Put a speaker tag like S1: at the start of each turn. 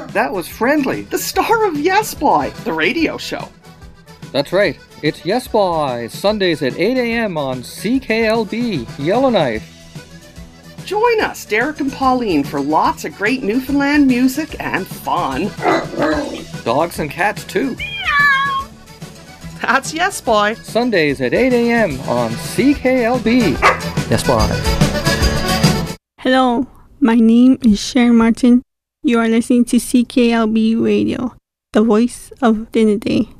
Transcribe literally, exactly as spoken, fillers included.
S1: That was Friendly, the star of Yes Boy, the radio show.
S2: That's right. It's Yes Boy, Sundays at eight a.m. on C K L B, Yellowknife.
S1: Join us, Derek and Pauline, for lots of great Newfoundland music and fun.
S2: Dogs and cats, too.
S1: That's Yes Boy.
S2: Sundays at eight a.m. on C K L B. Yes Boy.
S3: Hello, my name is Sharon Martin. You are listening to C K L B Radio, the voice of Dinner Day.